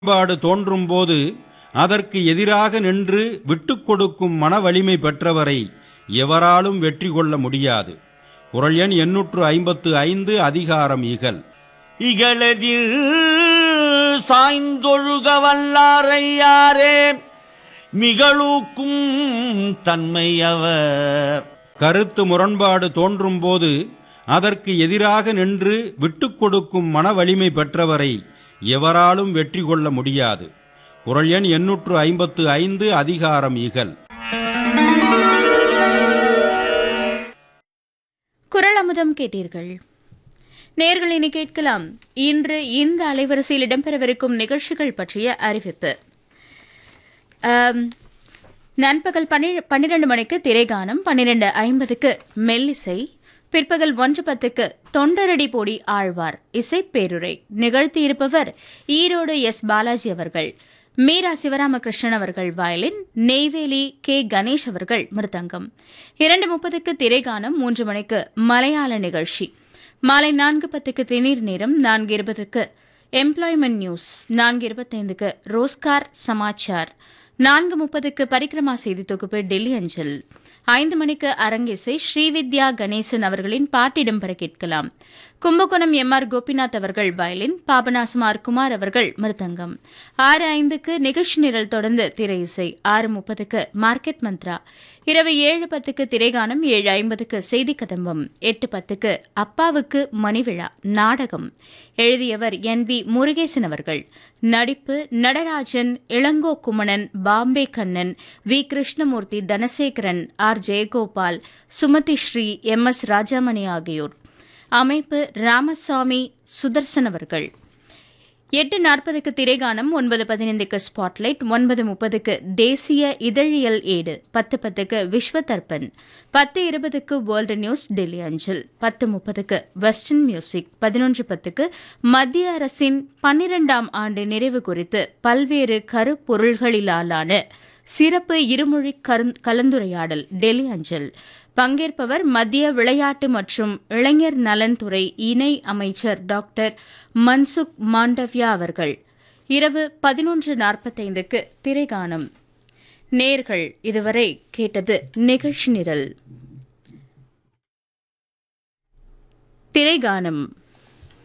முரண்பாடு தோன்றும்போது அதற்கு எதிராக நின்று விட்டுக் கொடுக்கும் மன வலிமை பெற்றவரை எவராலும் வெற்றி கொள்ள முடியாது. குறள் எண் 855 அதிகாரம் இகல். இகழதில் சாய்ந்தொழுக வல்லாரையாரே மிகளூக்கும் தன்மையவர். கருத்து முரண்பாடு தோன்றும்போது அதற்கு எதிராக நின்று விட்டுக் கொடுக்கும் மன வலிமை பெற்றவரை எவராலும் வெற்றி கொள்ள முடியாது. குறள் எண் 855 அதிகாரம் இகல். குறள் அமுதம் கேட்டீர்கள். நேயர்கள் இனி கேட்கலாம் இன்று இந்த அலைவரிசையில் இடம்பெறவிருக்கும் நிகழ்ச்சிகள் பற்றிய அறிவிப்பு. நண்பகல் 12 மணிக்கு திரைகானம், 12:50க்கு மெல்லிசை, பிற்பகல் 1:10க்கு தொண்டரடி போடி ஆழ்வார் இசை பேருரை. நிகழ்த்தியிருப்பவர் ஈரோடு எஸ். பாலாஜி அவர்கள். மீரா சிவராமகிருஷ்ணன் அவர்கள் வயலின், நெய்வேலி கே. கணேஷ் அவர்கள் மிருதங்கம். 2:30க்கு திரைகானம், 3 மணிக்கு மலையாள நிகழ்ச்சி. மாலை 4:10க்கு திணீர் நேரம், 4:20க்கு எம்ப்ளாய்மெண்ட் நியூஸ், 4:25க்கு ரோஸ்கார் சமாச்சார், 4:30க்கு பரிக்கிரமா செய்தி தொகுப்பு டெல்லி அஞ்சல். 5 மணிக்கு அரங்கிசை, ஸ்ரீவித்யா கணேசன் அவர்களின் பாட்டிடம் பெற கேட்கலாம். கும்பகோணம் எம்.ஆர். கோபிநாத் அவர்கள் வயலின், பாபநாசம் ஆர். குமார் அவர்கள் மிருதங்கம். 6:05க்கு நிகழ்ச்சி நிரல் தொடர்ந்து திரை இசை. 6:30க்கு மார்க்கெட் மந்த்ரா. இரவு 7:10க்கு திரைகானம், 7:50க்கு செய்தி கதம்பம், 8:10க்கு அப்பாவுக்கு மணிவிழா நாடகம். எழுதியவர் N.V. முருகேசன் அவர்கள். நடிப்பு Natarajan, Ilango Kumanan, Bombay Kannan, we. Krishnamurthy, Dhanasekaran, R. Jayagopal, Sumathi Sri, M.S. Rajamani ஆகியோர். அமைப்பு ராமசாமி சுதர்சன் அவர்கள். 8:40க்கு திரைகானம், 9:15க்கு ஸ்பாட்லைட், 9:30க்கு தேசிய இதழியல் ஏடு, 10:10க்கு விஸ்வ தர்பன், 10:20க்கு வேர்ல்டு நியூஸ் டெல்லி அஞ்சல், 10:30க்கு வெஸ்டர்ன் மியூசிக், 11:10க்கு மத்திய அரசின் 12ஆம் ஆண்டு நிறைவு குறித்து பல்வேறு கருப்பொருள்களிலான சிறப்பு இருமொழி கலந்துரையாடல் டெல்லி அஞ்சல். பங்கேற்பவர் மத்திய விளையாட்டு மற்றும் இளைஞர் நலன்துறை இணை அமைச்சர் டாக்டர் மன்சுக் மாண்டவ்யா அவர்கள். இரவு 11:45க்கு திரைகானம். நேர்கள் இதுவரை கேட்டது நிகழ்ச்சி நிரல். திரைகானம்.